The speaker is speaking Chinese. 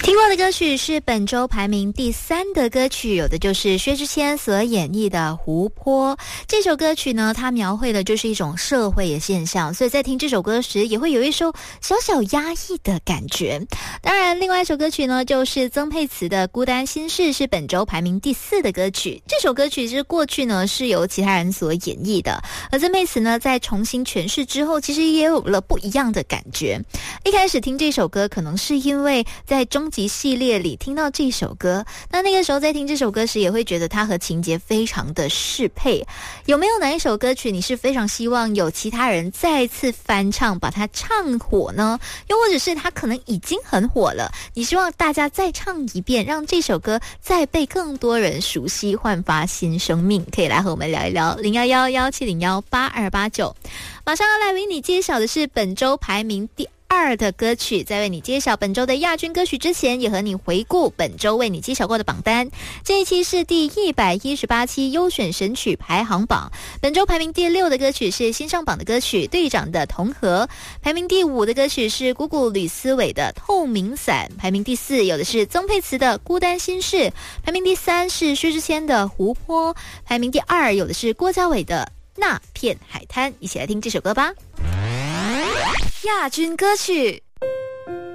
听过的歌曲是本周排名第3的歌曲，有的就是薛之谦所演绎的《湖泊》。这首歌曲呢，它描绘的就是一种社会的现象，所以在听这首歌时也会有一首小小压抑的感觉。当然，另外一首歌曲呢，就是曾沛慈的《孤单心事》，是本周排名第4的歌曲。这首歌曲是过去呢是由其他人所演绎的，而曾沛慈呢在重新诠释之后，其实也有了不一样的感觉。一开始听这首歌，可能是因为在终极系列里听到这首歌，那个时候在听这首歌时也会觉得它和情节非常的适配。有没有哪一首歌曲你是非常希望有其他人再次翻唱把它唱火呢？又或者是它可能已经很火了，你希望大家再唱一遍，让这首歌再被更多人熟悉，焕发新生命？可以来和我们聊一聊011-1701-8289。马上要来为你揭晓的是本周排名第2的歌曲。在为你揭晓本周的亚军歌曲之前，也和你回顾本周为你揭晓过的榜单。这一期是第118期优选神曲排行榜，本周排名第6的歌曲是新上榜的歌曲队长的同和，排名第5的歌曲是鼓鼓吕思伟的透明伞，排名第4有的是曾沛慈的孤单心事，排名第3是薛之谦的湖泊，排名第2有的是郭嘉伟的那片海滩。一起来听这首歌吧。亚军歌曲。